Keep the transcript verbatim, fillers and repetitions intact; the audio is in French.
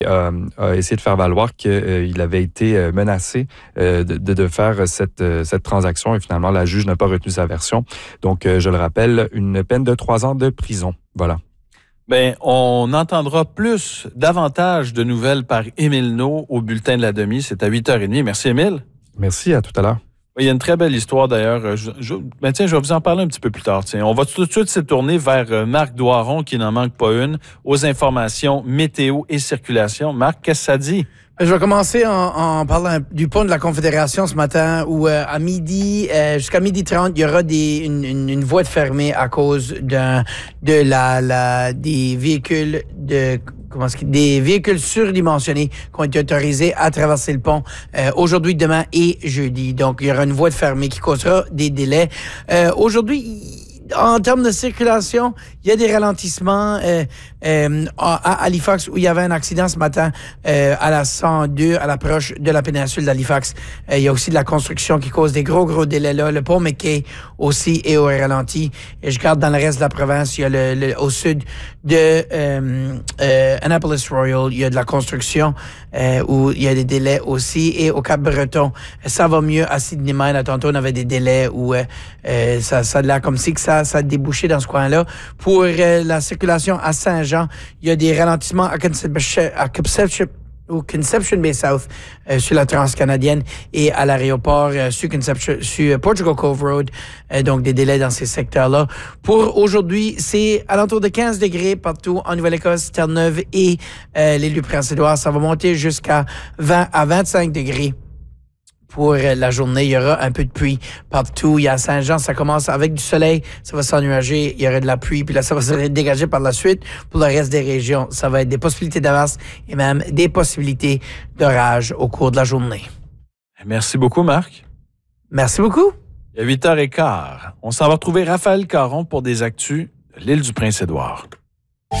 A, a essayé de faire valoir qu'il euh, avait été menacé euh, de, de faire cette, cette transaction et finalement, la juge n'a pas retenu sa version. Donc, euh, je le rappelle, une peine de trois ans de prison. Voilà. Bien, on entendra plus, davantage de nouvelles par Émile Naud au Bulletin de la Demi. C'est à huit heures trente. Merci, Émile. Merci, à tout à l'heure. Il y a une très belle histoire d'ailleurs. Je, je, ben tiens, je vais vous en parler un petit peu plus tard. Tiens. On va tout de suite se tourner vers Marc Doiron, qui n'en manque pas une, aux informations météo et circulation. Marc, qu'est-ce que ça dit? Je vais commencer en, en parlant du pont de la Confédération ce matin où euh, à midi, euh, jusqu'à midi trente, il y aura des, une, une, une voie de fermée à cause d'un, de la, la, des véhicules de comment est-ce que, des véhicules surdimensionnés qui ont été autorisés à traverser le pont euh, aujourd'hui, demain et jeudi. Donc, il y aura une voie de fermée qui causera des délais. Euh, aujourd'hui, en termes de circulation, il y a des ralentissements euh, euh, à Halifax où il y avait un accident ce matin euh, à la cent deux à l'approche de la péninsule d'Halifax. Euh, il y a aussi de la construction qui cause des gros, gros délais là. Le pont McKay aussi est au ralenti. Et je regarde dans le reste de la province, il y a le, le au sud de euh, euh, Annapolis Royal, il y a de la construction euh, où il y a des délais aussi. Et au Cap-Breton, ça va mieux. À Sydney Mine, tantôt, on avait des délais où euh, euh, ça, ça a l'air comme si que ça ça a débouché dans ce coin-là. Pour euh, la circulation à Saint-Jean, il y a des ralentissements à Conception, à Conception, ou Conception Bay South euh, sur la transcanadienne et à l'aéroport euh, sur, Conception, sur Portugal Cove Road. Euh, donc, des délais dans ces secteurs-là. Pour aujourd'hui, c'est alentour de quinze degrés partout en Nouvelle-Écosse, Terre-Neuve et euh, l'île du Prince-Édouard. Ça va monter jusqu'à vingt à vingt-cinq degrés. Pour la journée, il y aura un peu de pluie partout. Il y a Saint-Jean, ça commence avec du soleil, ça va s'ennuager, il y aura de la pluie, puis là, ça va se dégager par la suite. Pour le reste des régions, ça va être des possibilités d'averse et même des possibilités d'orage au cours de la journée. Merci beaucoup, Marc. Merci beaucoup. Il est huit heures quinze. On s'en va retrouver Raphaël Caron pour des actus de l'île du Prince-Édouard.